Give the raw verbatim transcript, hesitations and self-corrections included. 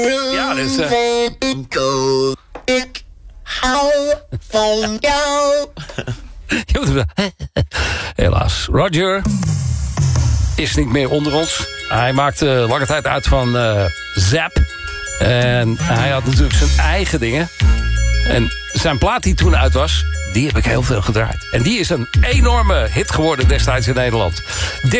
Ja, dat is... Uh... Ik hou van jou. Helaas. Roger is niet meer onder ons. Hij maakte lange tijd uit van uh, Zap. En hij had natuurlijk zijn eigen dingen. En zijn plaat die toen uit was, die heb ik heel veel gedraaid. En die is een enorme hit geworden destijds in Nederland.